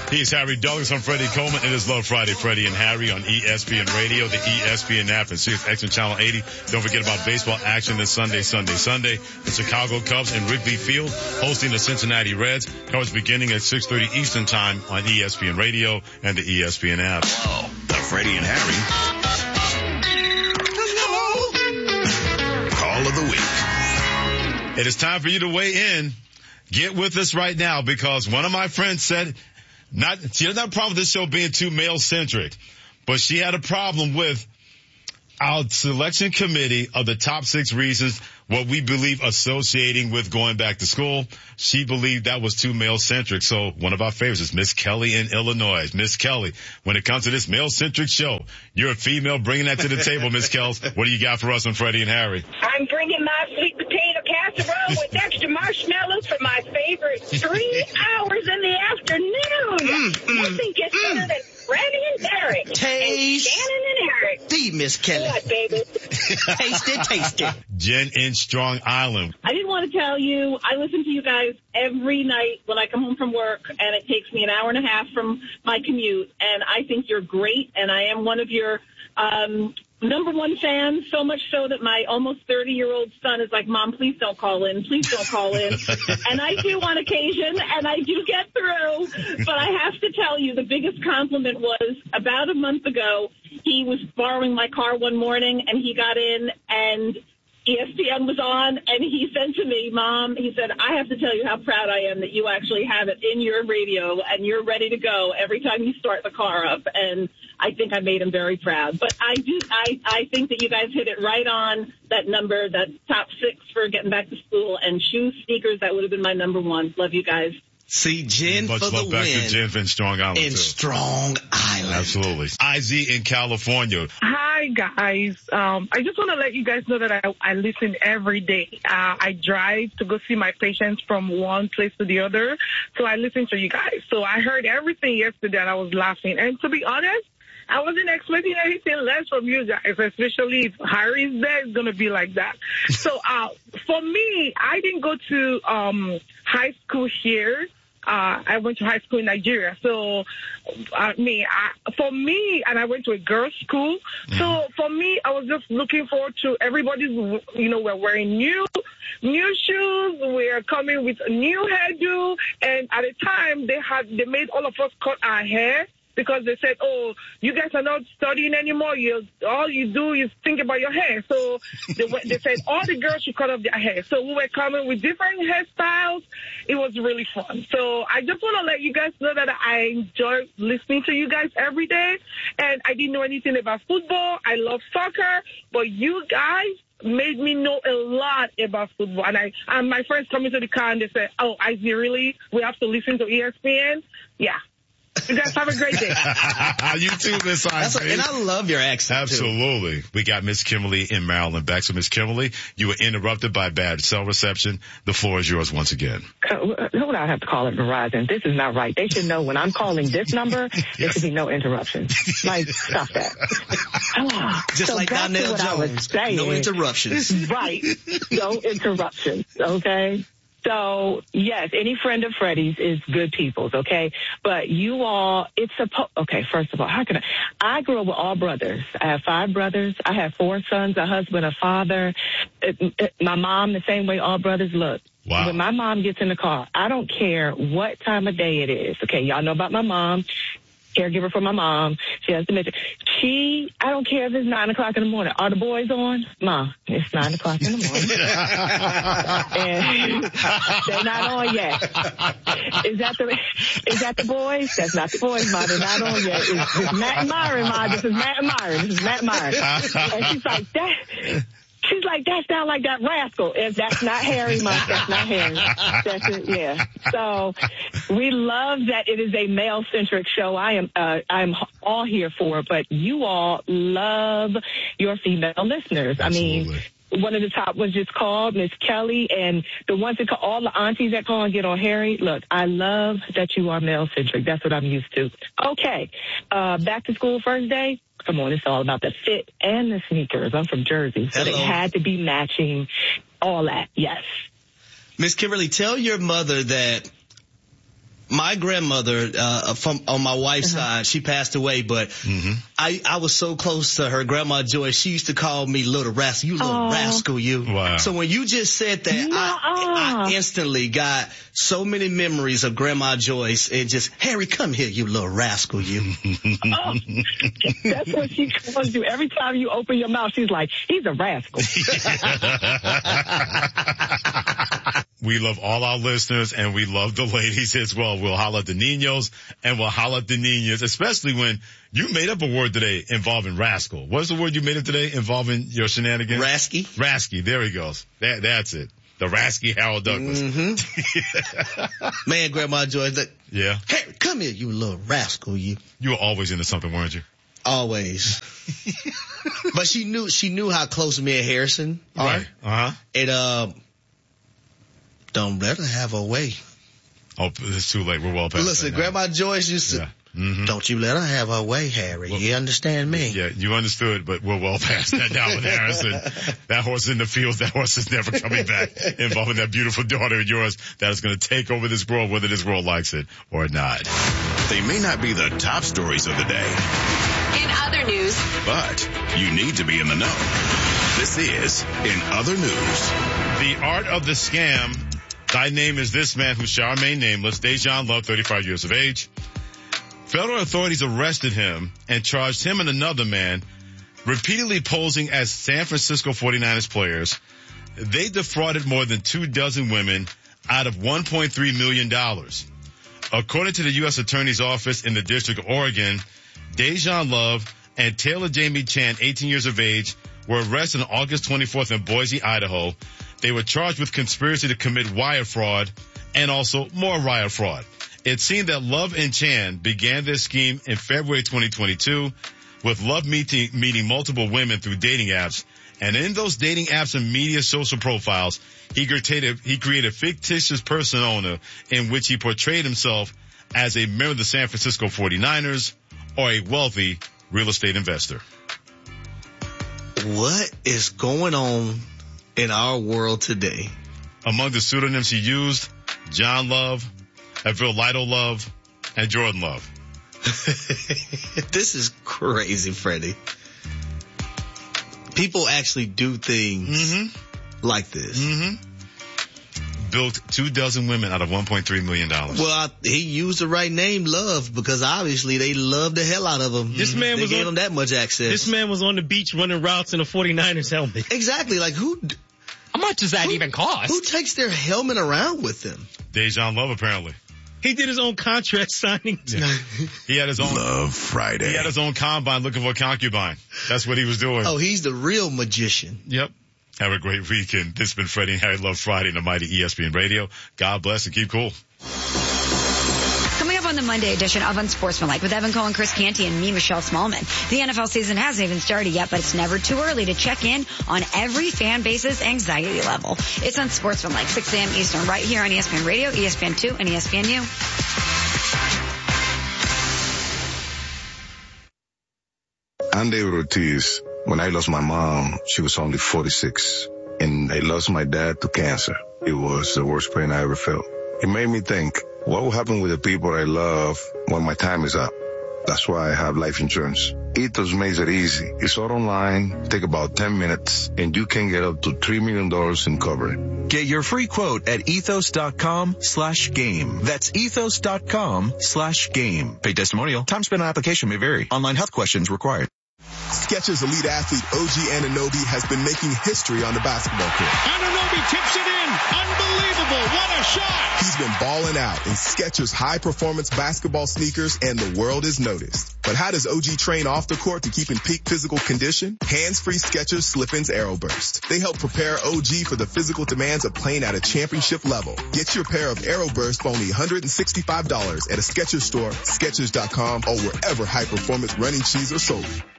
He's Harry Douglas. I'm Freddie Coleman. It is Love Friday, Freddie and Harry on ESPN Radio, the ESPN app, and Sirius XM Channel 80. Don't forget about baseball action this Sunday. The Chicago Cubs in Wrigley Field hosting the Cincinnati Reds. Coverage beginning at 6:30 Eastern Time on ESPN Radio and the ESPN app. Oh, the Freddie and Harry Call of the Week. It is time for you to weigh in. Get with us right now because one of my friends said she doesn't have a problem with this show being too male-centric, but she had a problem with our selection committee of the top 6 reasons what we believe associating with going back to school. She believed that was too male-centric. So one of our favorites is Miss Kelly in Illinois. Miss Kelly, when it comes to this male-centric show, you're a female bringing that to the table, Miss Kells. What do you got for us on Freddie and Harry? I'm bringing my sweet potato casserole with extra marshmallows for my favorite 3 hours in the afternoon. Nothing gets better than Freddie and Derek. Taste. And Shannon and Eric. See, Miss Kelly. What, baby? Taste it. Jen in Strong Island. I didn't want to tell you, I listen to you guys every night when I come home from work, and it takes me an hour and a half from my commute, and I think you're great, and I am one of your number one fans, so much so that my almost 30-year-old son is like, Mom, please don't call in. Please don't call in. And I do on occasion, and I do get through. But I have to tell you, the biggest compliment was about a month ago, he was borrowing my car one morning, and he got in, and ESPN was on, and he said to me, Mom, he said, I have to tell you how proud I am that you actually have it in your radio, and you're ready to go every time you start the car up. And I think I made him very proud. But I think that you guys hit it right on that number, that top 6 for getting back to school, and shoes, sneakers, that would have been my number 1. Love you guys. See, Jen Much for the love back win. to Jen in Strong Island, in too. Strong Island. Absolutely. IZ in California. Hi, guys. I just want to let you guys know that I listen every day. I drive to go see my patients from one place to the other, so I listen to you guys. So I heard everything yesterday, and I was laughing. And to be honest, I wasn't expecting anything less from you guys, especially if Harry's there, it's going to be like that. So for me, I didn't go to high school here. I went to high school in Nigeria. So, for me, and I went to a girls' school. So, for me, I was just looking forward to everybody's, we're wearing new shoes. We're coming with a new hairdo. And at the time, they made all of us cut our hair. Because they said, oh, you guys are not studying anymore. All you do is think about your hair. So they said all the girls should cut off their hair. So we were coming with different hairstyles. It was really fun. So I just want to let you guys know that I enjoy listening to you guys every day. And I didn't know anything about football. I love soccer. But you guys made me know a lot about football. And my friends come into the car and they said, oh, Izzy, really? We have to listen to ESPN? Yeah. You guys have a great day. You too, Miss IZ. And I love your accent, Absolutely. too. We got Miss Kimberly in Maryland back. So, Miss Kimberly, you were interrupted by bad cell reception. The floor is yours once again. Who would I have to call at Verizon? This is not right. They should know when I'm calling this number, there should be no interruptions. Like, stop that. Just so like Donnell Jones, no interruptions. Right. No interruptions, okay? So, yes, any friend of Freddie's is good people's, okay? But you all, okay, first of all, I grew up with all brothers. I have 5 brothers. I have 4 sons, a husband, a father. My mom, the same way all brothers look. Wow. When my mom gets in the car, I don't care what time of day it is. Okay, y'all know about my mom. Caregiver for my mom. She has dementia. I don't care if it's 9 o'clock in the morning. Are the boys on? Ma, it's 9 o'clock in the morning. And they're not on yet. Is that the boys? That's not the boys, Ma. They're not on yet. It's Matt and Myron, Ma. This is Matt and Myron. This is Matt and Myron. And she's like, She's like, that sound like that rascal. If that's not Harry, Ma, that's not Harry. That's it, yeah. So we love that it is a male-centric show. I'm all here for it, but you all love your female listeners. Absolutely. I mean, one of the top ones just called, Miss Kelly, and the ones that call, all the aunties that call and get on Harry. Look, I love that you are male-centric. That's what I'm used to. Okay, back to school first day. Come on, it's all about the fit and the sneakers. I'm from Jersey, so they had to be matching, all that, yes. Miss Kimberly, tell your mother that My grandmother, on my wife's side, she passed away, but I was so close to her, Grandma Joyce. She used to call me little rascal. You little rascal, you. Wow. So when you just said that, I instantly got so many memories of Grandma Joyce and just, Harry, come here, you little rascal, you. That's what she calls you. Every time you open your mouth, she's like, he's a rascal. We love all our listeners, and we love the ladies as well. We'll holler at the Ninos, and we'll holler at the Ninas, especially when you made up a word today involving rascal. What's the word you made up today involving your shenanigans? Rasky. Rasky. There he goes. That's it. The rasky Harold Douglas. Man, Grandma Joyce. Yeah. Harry, come here, you little rascal, you. You were always into something, weren't you? Always. But she knew how close me and Harrison are. Right. Uh-huh. And, don't let her have her way. Oh, it's too late. We're well past Listen, that now. Grandma Joyce used to, don't you let her have her way, Harry. Well, you understand me? Yeah, you understood, but we're well past that now with Harrison. That horse in the field, that horse is never coming back, involving that beautiful daughter of yours that is going to take over this world, whether this world likes it or not. They may not be the top stories of the day. In other news. But you need to be in the know. This is In Other News. The art of the scam. Thy name is this man who shall remain nameless. Dejan Love, 35 years of age. Federal authorities arrested him and charged him and another man repeatedly posing as San Francisco 49ers players. They defrauded more than 24 women out of $1.3 million. According to the U.S. Attorney's Office in the District of Oregon, Dejan Love and Taylor Jamie Chan, 18 years of age, were arrested on August 24th in Boise, Idaho. They were charged with conspiracy to commit wire fraud and also more wire fraud. It seemed that Love and Chan began their scheme in February 2022 with Love meeting multiple women through dating apps. And in those dating apps and media social profiles, he created fictitious persona in which he portrayed himself as a member of the San Francisco 49ers or a wealthy real estate investor. What is going on in our world today? Among the pseudonyms he used, John Love, Avril Love, and Jordan Love. This is crazy, Freddie. People actually do things like this. Built 24 women out of $1.3 million. Well, he used the right name, Love, because obviously they loved the hell out of him. This man they gave him that much access. This man was on the beach running routes in a 49ers helmet. Exactly. Like who? How much does that even cost? Who takes their helmet around with them? Dejan Love, apparently. He did his own contract signing. Yeah. He had his own Love Friday. He had his own combine looking for a concubine. That's what he was doing. Oh, he's the real magician. Yep. Have a great weekend. This has been Freddie and Harry Love Friday on the mighty ESPN Radio. God bless and keep cool. Coming up on the Monday edition of Unsportsmanlike with Evan Cohen, Chris Canty, and me, Michelle Smallman. The NFL season hasn't even started yet, but it's never too early to check in on every fan base's anxiety level. It's Unsportsmanlike, 6 a.m. Eastern, right here on ESPN Radio, ESPN2, and ESPNU. I'm David Ortiz. When I lost my mom, she was only 46, and I lost my dad to cancer. It was the worst pain I ever felt. It made me think, what will happen with the people I love when my time is up? That's why I have life insurance. Ethos makes it easy. It's all online, take about 10 minutes, and you can get up to $3 million in coverage. Get your free quote at ethos.com/game. That's ethos.com/game. Paid testimonial. Time spent on application may vary. Online health questions required. Skechers elite athlete OG Anunoby has been making history on the basketball court. Anunoby tips it in. Unbelievable. What a shot. He's been balling out in Skechers high-performance basketball sneakers, and the world has noticed. But how does OG train off the court to keep in peak physical condition? Hands-free Skechers Slip-ins Aeroburst. They help prepare OG for the physical demands of playing at a championship level. Get your pair of Aeroburst for only $165 at a Skechers store, Skechers.com, or wherever high-performance running shoes are sold.